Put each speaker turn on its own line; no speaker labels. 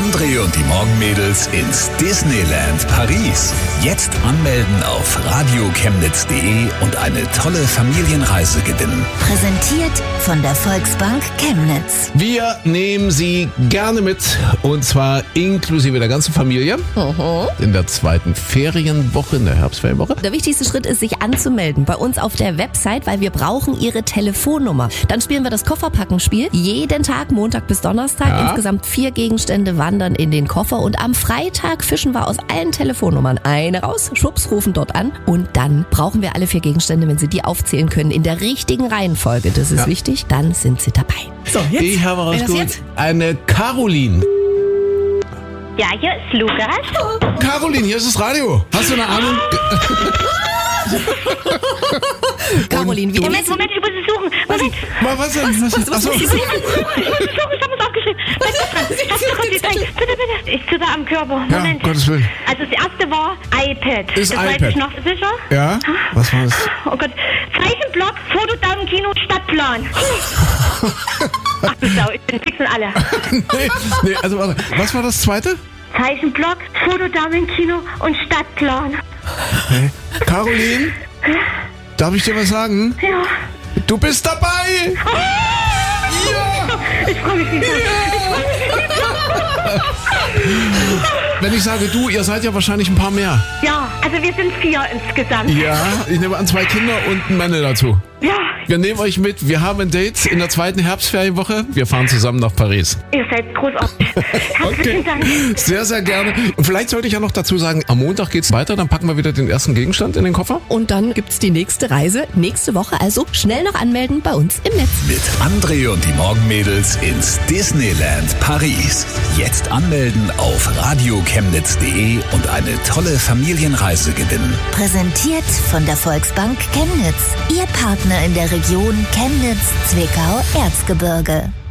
André und die Morgenmädels ins Disneyland Paris. Jetzt anmelden auf radiochemnitz.de und eine tolle Familienreise gewinnen.
Präsentiert von der Volksbank Chemnitz.
Wir nehmen Sie gerne mit, und zwar inklusive der ganzen Familie, in der zweiten Ferienwoche, in der Herbstferienwoche.
Der wichtigste Schritt ist, sich anzumelden bei uns auf der Website, weil wir brauchen Ihre Telefonnummer. Dann spielen wir das Kofferpackenspiel. Jeden Tag, Montag bis Donnerstag.
Ja.
Insgesamt 4 Gegenstände wandern in den Koffer. Und am Freitag fischen wir aus allen Telefonnummern eine raus, schwupps, rufen dort an. Und dann brauchen wir alle 4 Gegenstände, wenn Sie die aufzählen können, in der richtigen Reihenfolge. Das ist wichtig. Dann sind Sie dabei. So, jetzt.
Ich habe
Wer das
rausgeholt.
jetzt?
Eine Caroline.
Ja, hier ist Lukas.
Caroline, hier ist das Radio. Hast du eine Ahnung?
Caroline, wie
Moment, ich muss es suchen. Moment.
Was denn? Achso.
Ich habe es aufgeschrieben. Hast du kurz die Zeit? Bitte. Ich zitter am Körper.
Ja,
Moment.
Gottes Willen.
Also das erste war iPad.
Ist
das
iPad.
weiß ich noch sicher.
Ja? Was war das?
Oh Gott. Zeichenblock, Fotodaumenkino, Stadtplan. Ach du Sau, ich bin fix und alle.
nee, also warte. Was war das zweite?
Zeichenblock, Fotodaumenkino und Stadtplan.
Hey. Caroline, darf ich dir was sagen?
Ja.
Du bist dabei!
Ich freue mich nicht.
Wenn ich sage du, ihr seid ja wahrscheinlich ein paar mehr.
Ja, also wir sind 4 insgesamt.
Ja, ich nehme an 2 Kinder und ein Männer dazu.
Ja,
Wir nehmen euch mit. Wir haben ein Date in der zweiten Herbstferienwoche. Wir fahren zusammen nach Paris.
ihr seid großartig. Herzlichen Dank.
Sehr, sehr gerne. Und vielleicht sollte ich ja noch dazu sagen, am Montag geht's weiter. Dann packen wir wieder den ersten Gegenstand in den Koffer.
Und dann gibt's die nächste Reise nächste Woche. Also schnell noch anmelden bei uns im Netz.
Mit André und die Morgenmädels ins Disneyland Paris. Jetzt anmelden auf radiochemnitz.de und eine tolle Familienreise gewinnen.
Präsentiert von der Volksbank Chemnitz. Ihr Partner in der Region Chemnitz, Zwickau, Erzgebirge.